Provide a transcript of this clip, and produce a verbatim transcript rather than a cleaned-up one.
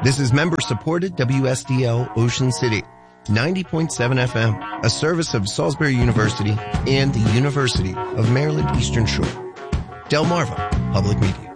This is member-supported W S D L Ocean City, ninety point seven F M, a service of Salisbury University and the University of Maryland Eastern Shore. Delmarva Public Media.